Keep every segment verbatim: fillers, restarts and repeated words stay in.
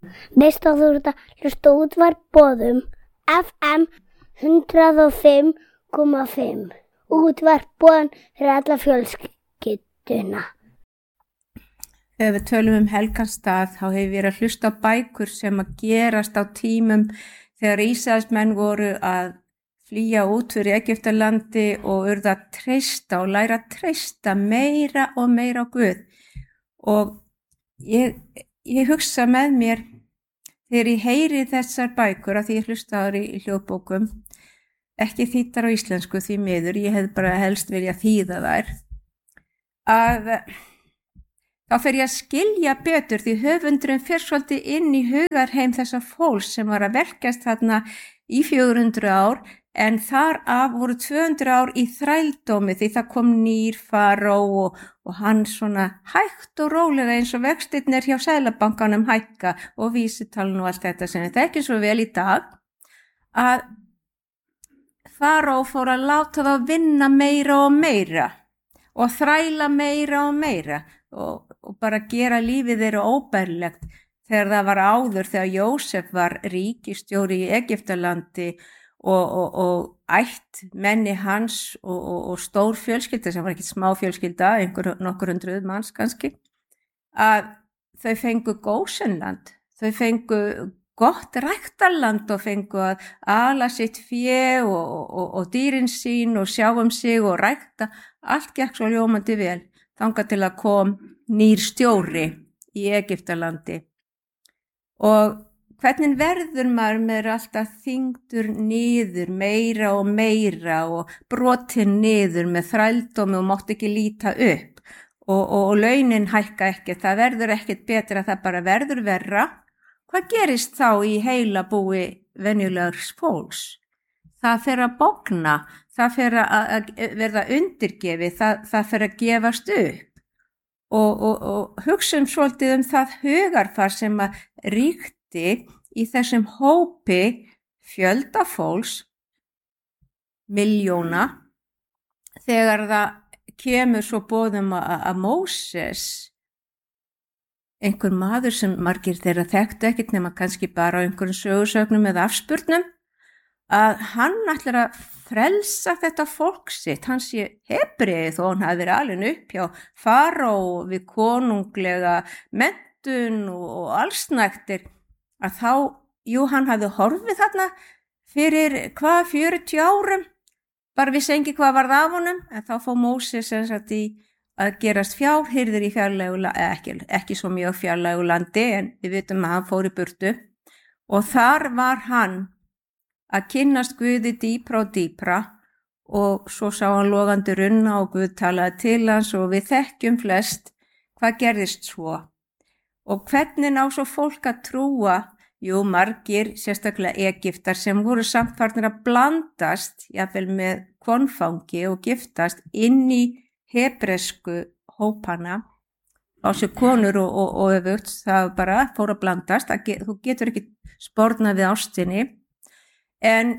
Veist að þú ert að hlusta á Útvarp Boðum F M hundrað og fimm komma fimm. Útvarp Boðum fyrir alla fjölskylduna. Þegar við tölum um helgarstað þá hefur verið að hlusta á bækur sem að gerast á tímum þegar Ísraelsmenn voru að flýja út fyrir Egyptalandi og urðu að treysta og læra að treysta meira og meira á Guð. Og ég, ég hugsa með mér þegar ég heyri þessar bækur, af því ég hlusta á þær í hljóðbókum, ekki þýddar á íslensku því miður, ég hef bara helst vilja þýða þær, að þá fer ég að skilja betur því höfundurinn fer svolítið inn í hugarheim þessa fólks sem var að verkast þarna í fjögur hundruð ár, en þar af voru tvö hundruð ár í þrældómi því það kom nýr faró og, og hann svona hægt og rólega eins og vextirnir hjá Seðlabankanum hækka og vísitalinn og allt þetta sem við þekkjum svo vel í dag, að faró fór að láta þá vinna meira og meira og þræla meira og meira og, og bara gera lífið þeirra óbærilegt þegar það var áður þegar Jósef var ríkisstjóri í Egyptalandi Og, og, og ætt menni hans og, og, og stór fjölskylda sem var ekki smá fjölskylda, einhver nokkur hundruð manns kannski, að þau fengu Gósenland, þau fengu gott ræktarland og fengu að ala sitt fé og, og, og dýrin sín og sjá um sig og rækta, allt gekk svo ljómandi vel, þangað til að kom nýr stjóri í Egyptalandi. Og hvernig verður maður með alltaf þyngdur niður meira og meira og brotin niður með þrældómi og mátt ekki líta upp og, og, og launin hækka ekki, það verður ekkert betra, það bara verður verra. Hvað gerist þá í heila búi venjulegs fólks? Það fer að bogna, það fer að verða undirgefi, það, það fer að gefast upp og, og, og hugsa um svolítið um það hugarfar sem að ríkt í þessum hópi fjölda fólks, miljóna, þegar það kemur svo boðum að Móses, einhver maður sem margir þeirra þekktu ekkert nema kannski bara á einhverjum sögursögnum eða afspurnum, að hann ætlar að frelsa þetta fólk sitt, hann sé Hebreið þó hann hafi verið alin upp hjá faró við konunglega menntun og allsnægtir, að þá, jú, hann hafði horfið þarna fyrir hvað fjörutíu árum, bara vissi engi hvað varð af honum, en þá fór Móses sem sagt í að gerast fjárhirðir í fjarlægu landi, ekki, ekki svo mjög fjarlægu landi, en við vitum að hann fór í burtu, og þar var hann að kynnast Guði dýpra og dýpra, og svo sá hann logandi runna og Guð talaði til hans og við þekkjum flest hvað gerðist svo. Og hvernig ná svo fólk að trúa, jú, margir, sérstaklega Egyptar sem voru samt farnir að blandast, jafnvel með konfangi og giftast inn í hebresku hópana, á sér konur og, og, og öfugt, það bara fór að blandast, að, þú getur ekki spornað við ástinni, en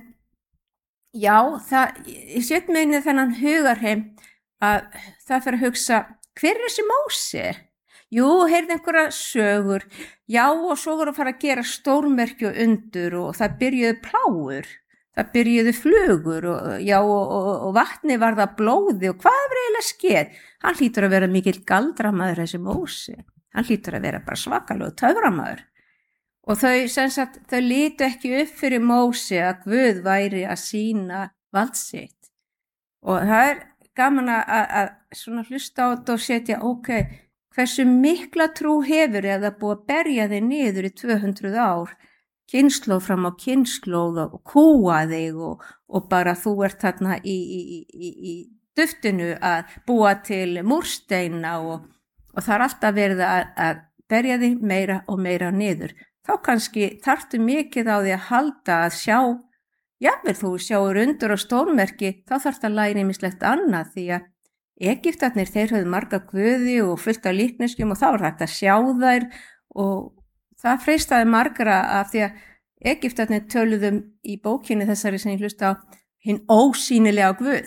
já, það, ég set mig inn í þennan hugarheim að það fyrir að hugsa, hver er þessi Móse? Jú, heyrði einhverja sögur, já og svo voru að fara að gera stórmerki og undur og það byrjuðu plágur, það byrjuðu flugur og, já, og, og, og vatni var það blóði og hvað er eiginlega skeð? Hann hlýtur að vera mikill galdramaður þessi Móse, hann hlýtur að vera bara svakalega töframaður. Og þau, sem sagt, þau litu ekki upp fyrir Móse að Guð væri að sýna vald sitt. Og það er gaman að, að svona hlusta á þetta og setja, ok, hversu mikla trú hefur eða búið að berja þig niður í tvö hundruð ár, kynslóð fram á kynslóð og kúa þig og, og bara þú ert þarna í, í, í, í duftinu að búa til múrsteina og, og það er alltaf verið að, að berja þig meira og meira niður. Þá kannski þarftu mikið á því að halda að sjá, jafnvel þú sjáur undur og stórmerki, þá þarftu að læra ýmislegt annað því að Egyptarnir, þeir höfðu marga guði og fullt af líkneskjum og þá var hægt að sjá þær og það freistaði margra af því að Egyptarnir töluðum í bókinni þessari sem ég hlusta á hinn ósýnilega Guð.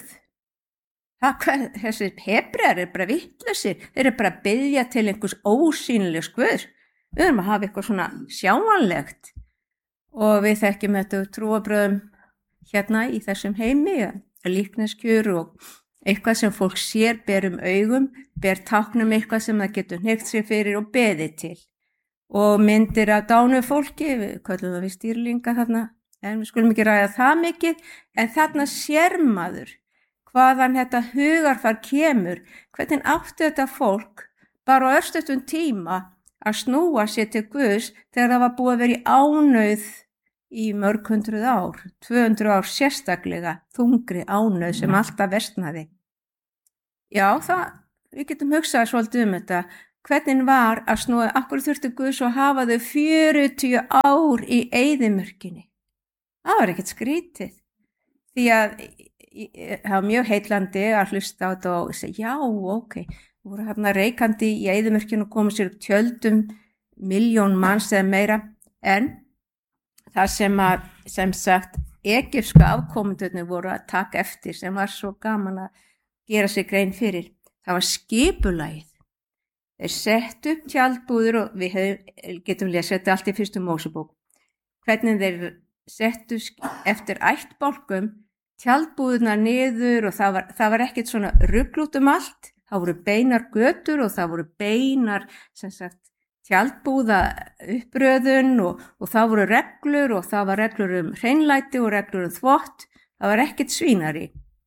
Það, þessi Hebrear er bara vitlausir, þeir eru bara að biðja til einhvers ósýnilegs Guðs. Við erum að hafa eitthvað svona sjáanlegt og við þekkjum þetta trúarbröðum hérna í þessum heimi, líkneskjur og eitthvað sem fólk sér, ber um augum, ber táknum eitthvað sem það getur hneykt sér fyrir og beði til. Og myndir af dánu fólki, við kallum það við stýrlinga þarna, en við skulum ekki ræða það mikið, en þarna sér maður hvaðan þetta hugarfar kemur, hvernig átti þetta fólk bara á örstuttum tíma að snúa sér til Guðs þegar það var búið að vera í ánauð í mörg hundruð ár, tvö hundruð ár sérstaklega, þungri ánauð sem alltaf versnaði. Já, það, við getum hugsað svolítið um þetta, hvernig var að snúa, akkur þurfti Guðs að hafa þau fjörutíu ár í eyðimörkinni. Það var ekkert skrítið, því að það var mjög heillandi að hlusta á þetta og segja, já, ok, voru hérna reikandi í eyðimörkinu og komið sér upp tjöldum, miljón manns eða meira, en það sem að, sem sagt, egypska afkomendurnir voru að taka eftir, sem var svo gaman að gera sig grein fyrir, það var skipulagið. Þeir sett upp tjaldbúður og við hefum, getum lesið þetta allt í fyrstu Mósebók, hvernig þeir settu eftir ættbálkum tjaldbúðuna niður og það var, það var ekkert svona rugl út um allt, það voru beinar götur og það voru beinar, sem sagt, tjaldbúða uppröðun og, og það voru reglur og það var reglur um hreinlæti og reglur um þvott, það var ekkert svínari.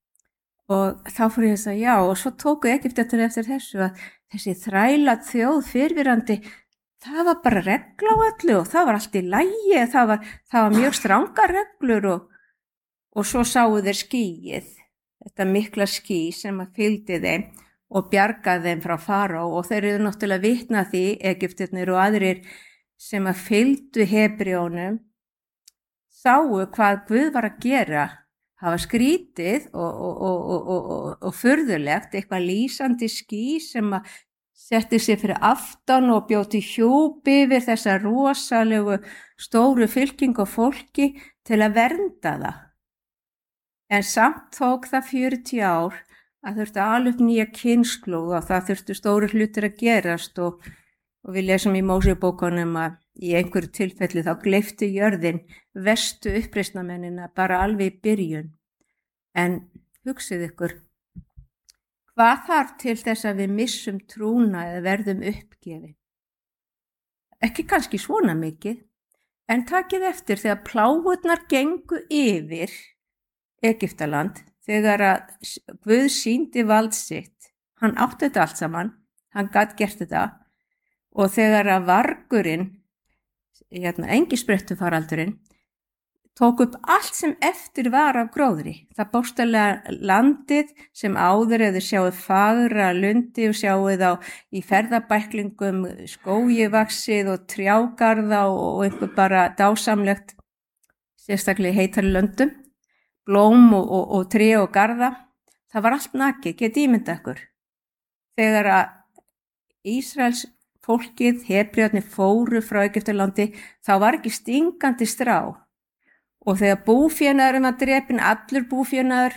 Og þá fór ég að segja já og svo tóku Egyptar eftir þessu að þessi þræla þjóð fyrrverandi, það var bara regla á öllu og það var allt í lagi, það var, það var mjög strangar reglur og, og svo sáu þeir skýið, þetta mikla ský sem að fylgdi þeim og bjargaði þeim frá faró og þeir eru náttúrulega vitna því, Egyptarnir og aðrir sem að fylgdu Hebreónum, sáu hvað Guð var að gera. Það var skrítið og, og, og, og, og, og furðulegt, eitthvað lýsandi ský sem að setti sig fyrir aftan og bjóti hjúpi yfir þessa rosalegu stóru fylking og fólki til að vernda það. En samt tók það fjörutíu ár að þurfti að ala upp nýja kynslóð og það þurfti stóru hlutir að gerast og, og við lesum í Mósebókunum að í einhverju tilfelli þá gleypti jörðin verstu uppreisnarmennina bara alveg í byrjun. En hugsið ykkur, hvað þarf til þess að við missum trúna eða verðum uppgefin? Ekki kannski svona mikið, en takið eftir þegar plágurnar gengu yfir Egyptaland, þegar að Guð sýndi vald sitt, hann átti þetta allt saman, hann gat gert þetta og þegar að vargurinn hérna, engisbrettufaraldurinn tók upp allt sem eftir var af gróðri. Það bókstaflega landið sem áður eða sjáu fagra lundi og sjáu þá í ferðabæklingum skógivaxið og trjágarða og einhver bara dásamlegt, sérstaklega heitari löndum, blóm og, og, og tré og garða. Það var allt nakið, getið ímynda ykkur. Þegar að Ísraels fólkið, Hebrearnir fóru frá Egyptalandi, þá var ekki stingandi strá og þegar búfénaðurinn var drepinn, allur búfénaður,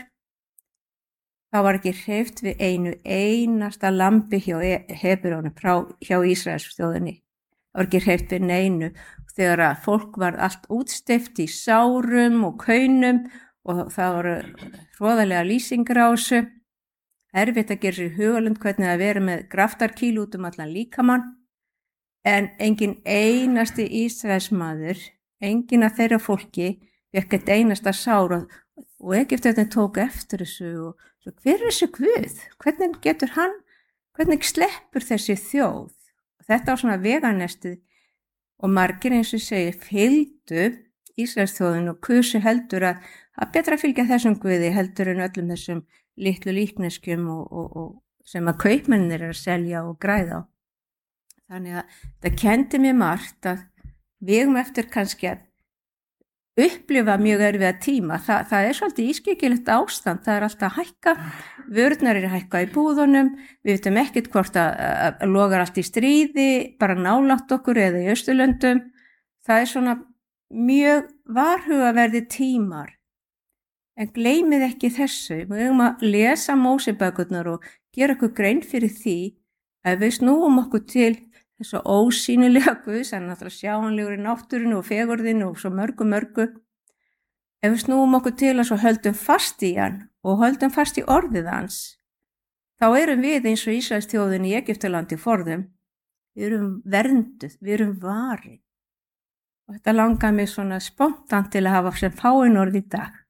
þá var ekki hreyft við einu einasta lambi hjá Hebreunum, hjá Ísraels þjóðinni. Það var ekki hreyft við neinu. Þegar að fólk var allt útsteypt í sárum og kaunum og það voru hroðalega lýsingar á þessu, erfitt að gera sér hugalund hvernig að vera með graftarkíl út um allan líkamann, en engin einasti Ísraelsmaður, engin af þeirra fólki, fékk eitt einasta sár og, og Egyptarnir tók eftir þessu og svo, hver er þessi Guð? Hvernig getur hann, hvernig sleppur þessi þjóð? Þetta var svona veganestið og margir eins og segir fylgdu Ísraelsþjóðin og kusu heldur að það betra að fylgja þessum Guði heldur en öllum þessum litlu líkneskjum og, og, og sem að kaupmennir er að selja og græða á. Þannig að það kendi mér margt að við um eftir kannski að upplifa mjög erfiða tíma. Þa, það er svolítið ískyggilegt ástand, það er alltaf að hækka, vörurnar er að hækka í búðunum, við veitum ekkert hvort að, að, að logar allt í stríði, bara nálægt okkur eða í Austurlöndum. Það er svona mjög varhugaverði tímar. En gleymið ekki þessu, við höfum að lesa Mósebækurnar og gera okkur grein fyrir því að við snúum okkur til þessu ósýnilega Guðs, hann er náttúrulega sjáanlegur í náttúrinu og fegurðinu og svo mörgu mörgu. Ef við snúum okkur til hans og höldum fast í hann og höldum fast í orðið hans, þá erum við eins og Ísraels þjóðin í Egyptalandi forðum. Við erum vernduð, við erum varin. Og þetta langar mig svona spontant til að hafa sem fáin orð í dag.